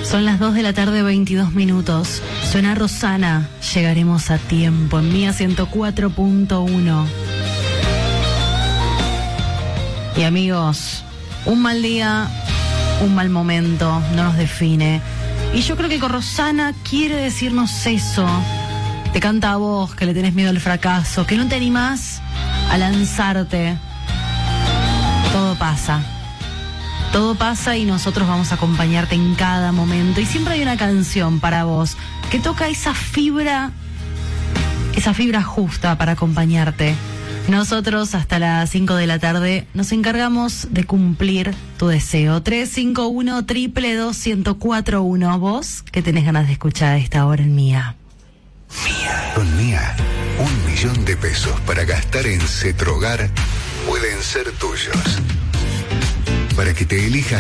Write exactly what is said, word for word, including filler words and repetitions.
Son las dos de la tarde, veintidós minutos. Suena Rosana. Llegaremos a tiempo en Mía ciento cuatro punto uno. Y amigos, un mal día, un mal momento no nos define. Y yo creo que con Rosana quiere decirnos eso. Te canta a vos que le tenés miedo al fracaso, que no te animás a lanzarte. Todo pasa. Todo pasa y nosotros vamos a acompañarte en cada momento. Y siempre hay una canción para vos que toca esa fibra, esa fibra justa para acompañarte. Nosotros hasta las cinco de la tarde nos encargamos de cumplir tu deseo. tres cinco uno, dos dos dos, uno cero cuatro uno. Vos que tenés ganas de escuchar a esta hora en Mía. Mía. Con Mía, un millón de pesos para gastar en Cetrogar pueden ser tuyos. Para que te elijas